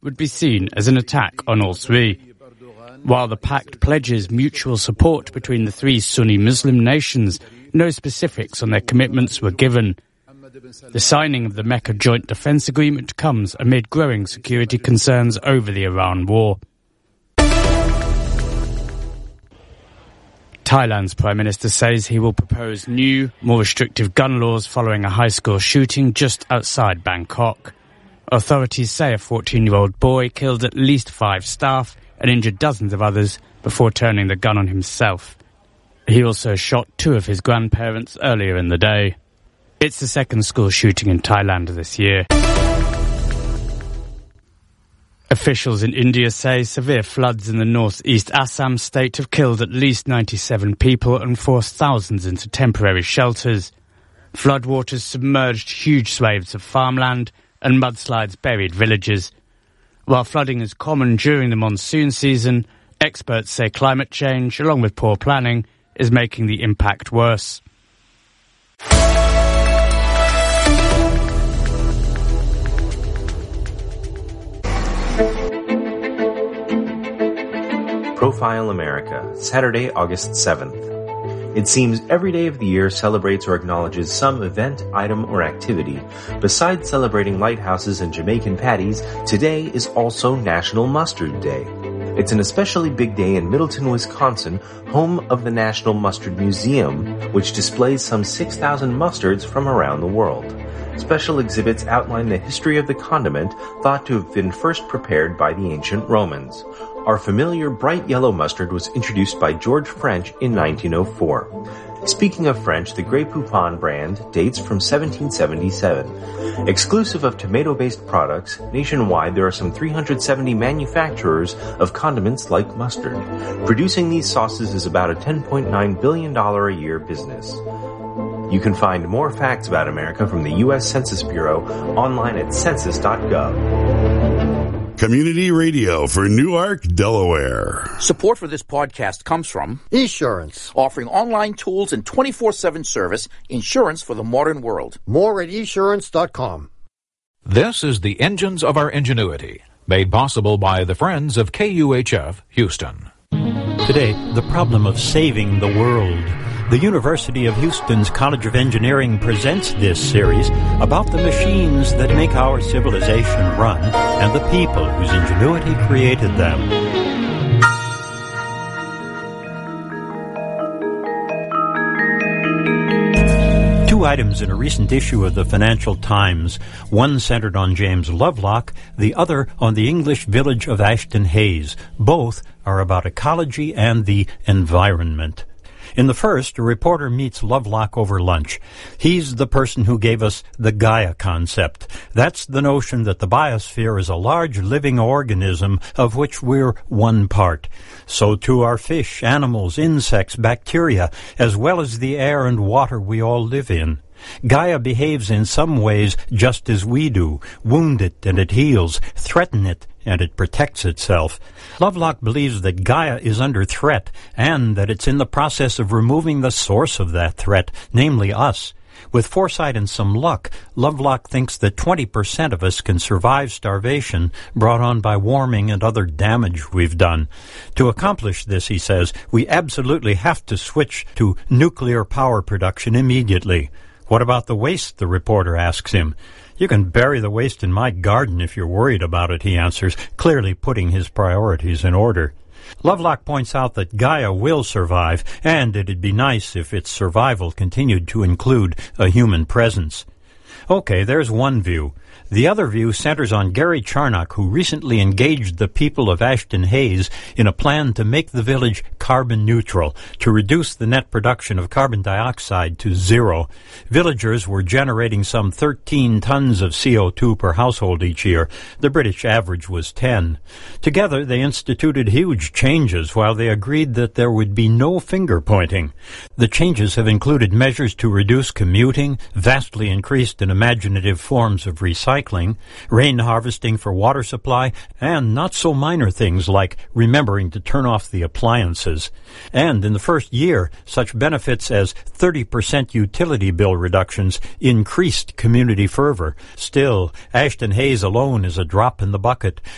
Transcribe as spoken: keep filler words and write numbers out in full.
would be seen as an attack on all three. While the pact pledges mutual support between the three Sunni Muslim nations, no specifics on their commitments were given. The signing of the Mecca Joint Defence Agreement comes amid growing security concerns over the Iran war. Thailand's Prime Minister says he will propose new, more restrictive gun laws following a high school shooting just outside Bangkok. Authorities say a fourteen-year-old boy killed at least five staff and injured dozens of others before turning the gun on himself. He also shot two of his grandparents earlier in the day. It's the second school shooting in Thailand this year. Officials in India say severe floods in the northeast Assam state have killed at least ninety-seven people and forced thousands into temporary shelters. Floodwaters submerged huge swathes of farmland and mudslides buried villages. While flooding is common during the monsoon season, experts say climate change, along with poor planning, is making the impact worse. Profile America, Saturday, August seventh. It seems every day of the year celebrates or acknowledges some event, item, or activity. Besides celebrating lighthouses and Jamaican patties, today is also National Mustard Day. It's an especially big day in Middleton, Wisconsin, home of the National Mustard Museum, which displays some six thousand mustards from around the world. Special exhibits outline the history of the condiment thought to have been first prepared by the ancient Romans. Our familiar bright yellow mustard was introduced by George French in nineteen oh four. Speaking of French, the Grey Poupon brand dates from seventeen seventy-seven. Exclusive of tomato-based products, nationwide there are some three hundred seventy manufacturers of condiments like mustard. Producing these sauces is about a ten point nine billion dollars a year business. You can find more facts about America from the U S Census Bureau online at census dot gov. Community Radio for Newark, Delaware. Support for this podcast comes from Esurance, offering online tools and twenty-four seven service, insurance for the modern world. More at esurance dot com. This is the Engines of Our Ingenuity, made possible by the Friends of K U H F, Houston. Today, the problem of saving the world. The University of Houston's College of Engineering presents this series about the machines that make our civilization run and the people whose ingenuity created them. Two items in a recent issue of the Financial Times, one centered on James Lovelock, the other on the English village of Ashton Hayes. Both are about ecology and the environment. In the first, a reporter meets Lovelock over lunch. He's the person who gave us the Gaia concept. That's the notion that the biosphere is a large living organism of which we're one part. So too are fish, animals, insects, bacteria, as well as the air and water we all live in. Gaia behaves in some ways just as we do. Wound it and it heals, threaten it and it protects itself. Lovelock believes that Gaia is under threat and that it's in the process of removing the source of that threat, namely us. With foresight and some luck, Lovelock thinks that twenty percent of us can survive starvation brought on by warming and other damage we've done. To accomplish this, he says, we absolutely have to switch to nuclear power production immediately. What about the waste, the reporter asks him. You can bury the waste in my garden if you're worried about it, he answers, clearly putting his priorities in order. Lovelock points out that Gaia will survive, and it'd be nice if its survival continued to include a human presence. Okay, there's one view. The other view centers on Gary Charnock, who recently engaged the people of Ashton Hayes in a plan to make the village carbon neutral, to reduce the net production of carbon dioxide to zero. Villagers were generating some thirteen tons of C O two per household each year. The British average was ten. Together, they instituted huge changes while they agreed that there would be no finger-pointing. The changes have included measures to reduce commuting, vastly increased and imaginative forms of recycling, rain harvesting for water supply, and not-so-minor things like remembering to turn off the appliances. And in the first year, such benefits as thirty percent utility bill reductions increased community fervor. Still, Ashton Hayes alone is a drop in the bucket.